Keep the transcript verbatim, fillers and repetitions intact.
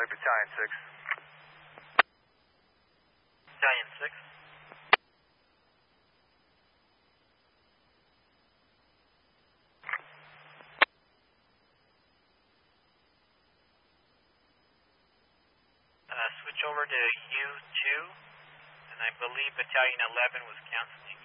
Battalion six. Battalion six. Uh, switch over to U two, and I believe Battalion eleven was canceling.